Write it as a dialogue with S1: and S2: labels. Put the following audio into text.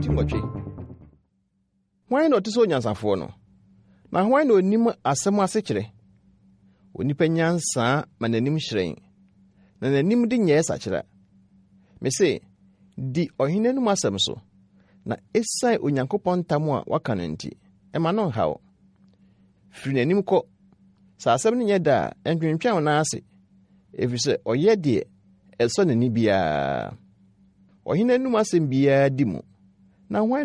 S1: nwɔtwe. Hwan na ɔte sɛ onyansafo no? Na hwan na onim asɛm ase kyerɛ? Onipa nyansa ma n'anim hyerɛn, na n'anim de nyɛɛ sakyera. Mese, di ɔhene no mu asɛm so, na ɛsiane Onyankopɔn ntam a waka no nti, ɛma no nhaw. Firi n'anim kɔ, sɛ asɛm no nyɛ da a, ɛntwentwɛn wo nan ase, ɛfiri sɛ ɔyɛ deɛ ɛsɔ n'ani biara. Ɔhene no mu asɛm biara di mu, na hwan